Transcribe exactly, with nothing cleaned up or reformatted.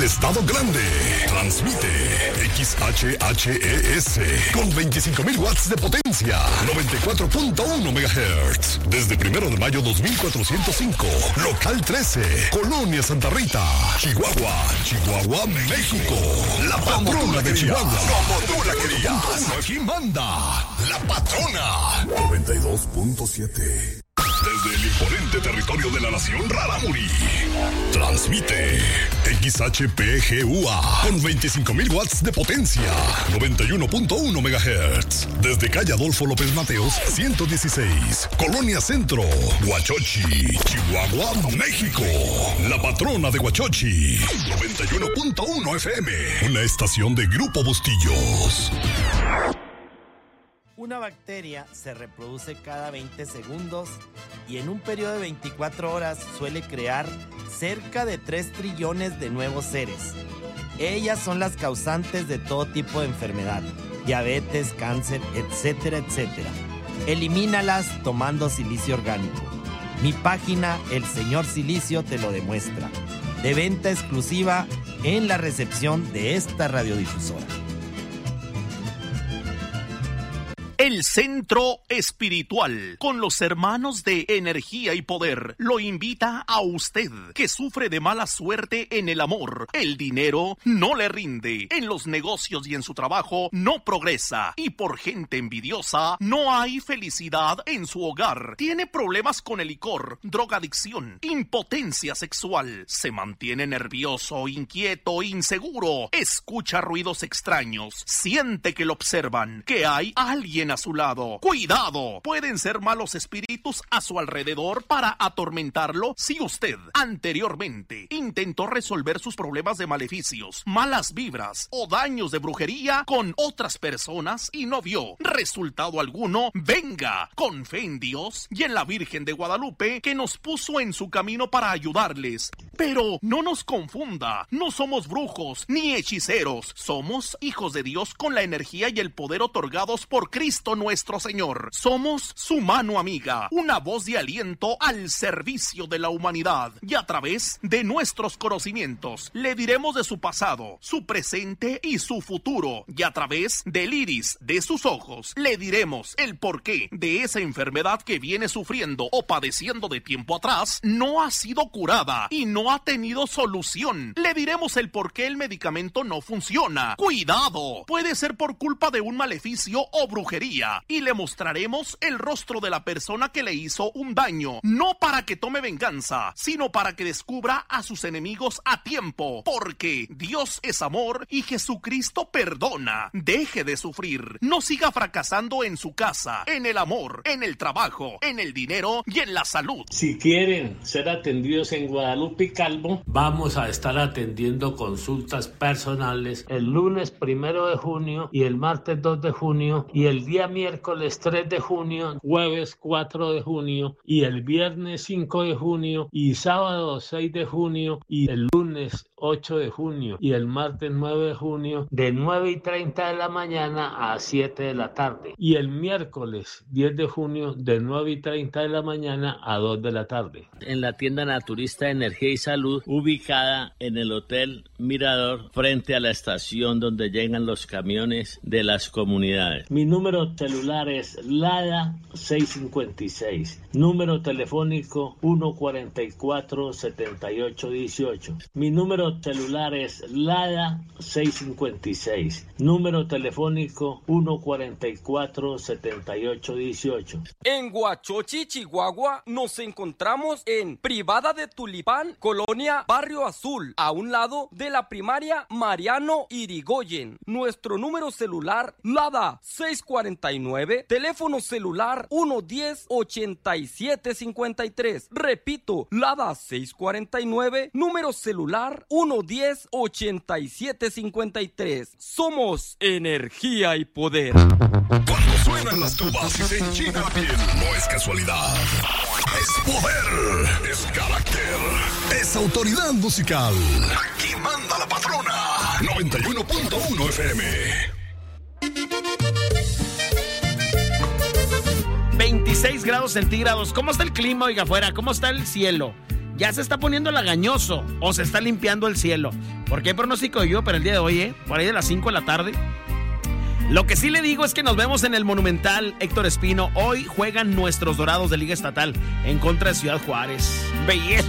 estado grande. Transmite X H H E S con veinticinco mil watts de potencia, noventa y cuatro punto uno megahertz. Desde primero de mayo dos mil cuatrocientos cinco, local trece, Colonia Santa Rita, Chihuahua, Chihuahua, México. La patrona de Chihuahua, como tú la querías. Aquí manda la patrona. noventa y dos punto siete. Desde el imponente territorio de la nación Rarámuri, transmite X H P G U A con veinticinco mil watts de potencia, noventa y uno punto uno megahertz. Desde calle Adolfo López Mateos, ciento dieciséis, Colonia Centro, Huachochi, Chihuahua, México. La patrona de Huachochi, noventa y uno punto uno F M, una estación de Grupo Bustillos. Una bacteria se reproduce cada veinte segundos y en un periodo de veinticuatro horas suele crear cerca de tres trillones de nuevos seres. Ellas son las causantes de todo tipo de enfermedad, diabetes, cáncer, etcétera, etcétera. Elimínalas tomando silicio orgánico. Mi página, El Señor Silicio, te lo demuestra. De venta exclusiva en la recepción de esta radiodifusora. El Centro Espiritual, con los hermanos de Energía y Poder, lo invita a usted, que sufre de mala suerte en el amor. El dinero no le rinde, en los negocios y en su trabajo no progresa, y por gente envidiosa no hay felicidad en su hogar. Tiene problemas con el licor, drogadicción, impotencia sexual, se mantiene nervioso, inquieto, inseguro, escucha ruidos extraños, siente que lo observan, que hay alguien a su lado. ¡Cuidado! Pueden ser malos espíritus a su alrededor para atormentarlo si usted anteriormente intentó resolver sus problemas de maleficios, malas vibras o daños de brujería con otras personas y no vio resultado alguno. Venga, con fe en Dios y en la Virgen de Guadalupe, que nos puso en su camino para ayudarles. Pero no nos confunda, no somos brujos ni hechiceros, somos hijos de Dios con la energía y el poder otorgados por Cristo nuestro Señor. Somos su mano amiga, una voz de aliento al servicio de la humanidad, y a través de nuestros conocimientos le diremos de su pasado, su presente y su futuro, y a través del iris de sus ojos le diremos el porqué de esa enfermedad que viene sufriendo o padeciendo de tiempo atrás no ha sido curada y no ha tenido solución. Le diremos el porqué el medicamento no funciona. ¡Cuidado! Puede ser por culpa de un maleficio o brujería, y le mostraremos el rostro de la persona que le hizo un daño, no para que tome venganza, sino para que descubra a sus enemigos a tiempo, porque Dios es amor y Jesucristo perdona. Deje de sufrir, no siga fracasando en su casa, en el amor, en el trabajo, en el dinero y en la salud. Si quieren ser atendidos en Guadalupe y Calvo, vamos a estar atendiendo consultas personales el lunes primero de junio y el martes dos de junio y el día miércoles tres de junio, jueves cuatro de junio y el viernes cinco de junio y sábado seis de junio y el lunes ocho de junio y el martes nueve de junio de nueve y treinta de la mañana a siete de la tarde y el miércoles diez de junio de nueve y treinta de la mañana a dos de la tarde. En la tienda naturista de Energía y Salud, ubicada en el Hotel Mirador, frente a la estación donde llegan los camiones de las comunidades. Mi número celular es Lada seiscientos cincuenta y seis, número telefónico uno cuarenta y cuatro setenta y ocho dieciocho. Mi número celular es Lada seiscientos cincuenta y seis, número telefónico uno cuarenta y cuatro setenta y ocho dieciocho. En Huachochi, Chihuahua, nos encontramos en Privada de Tulipán, Colonia Barrio Azul, a un lado de la primaria Mariano Irigoyen. Nuestro número celular, Lada seiscientos cuarenta y nueve, teléfono celular uno diez ochenta y siete cincuenta y tres. Repito, Lada seiscientos cuarenta y nueve, número celular uno diez ochenta y siete cincuenta y tres. Somos Energía y Poder. Cuando suenan las tubas y se enchina la piel, no es casualidad. Es poder, es carácter, es autoridad musical. Aquí manda la patrona. noventa y uno punto uno F M. veintiséis grados centígrados. ¿Cómo está el clima, oiga, afuera? ¿Cómo está el cielo? ya se está poniendo lagañoso o se está limpiando el cielo. Porque hay pronóstico de lluvia para el día de hoy, ¿eh? Por ahí de las cinco de la tarde. Lo que sí le digo es que nos vemos en el Monumental, Héctor Espino. Hoy juegan nuestros Dorados de Liga Estatal en contra de Ciudad Juárez. Belleza.